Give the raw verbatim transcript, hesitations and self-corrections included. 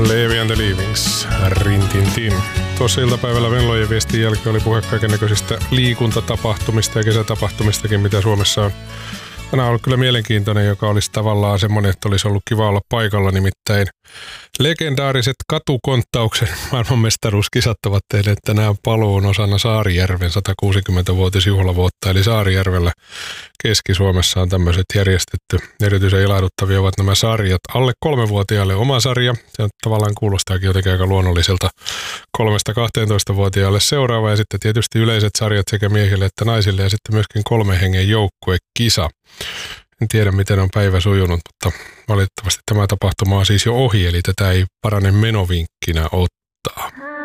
Levi and the Leavings, Rintintin. Tuossa iltapäivällä Venlojen viestin jälkeen oli puhe kaikennäköisistä liikuntatapahtumista ja kesätapahtumistakin, mitä Suomessa on. Tänään on ollut kyllä mielenkiintoinen, joka olisi tavallaan semmoinen, että olisi ollut kiva olla paikalla, nimittäin legendaariset katukonttauksen maailmanmestaruuskisat ovat tehneet tänään paluun osana Saarijärven satakuusikymmentävuotisjuhlavuotta. Eli Saarijärvellä Keski-Suomessa on tämmöiset järjestetty. Erityisen ilahduttavia ovat nämä sarjat. Alle kolmevuotiaille oma sarja. Se tavallaan kuulostaakin jotenkin aika luonnolliselta. Kolmesta kahteentoista-vuotiaalle seuraava ja sitten tietysti yleiset sarjat sekä miehille että naisille ja sitten myöskin kolmen hengen joukkuekisa. En tiedä, miten on päivä sujunut, mutta valitettavasti tämä tapahtuma on siis jo ohi, eli tätä ei parane menovinkkinä ottaa.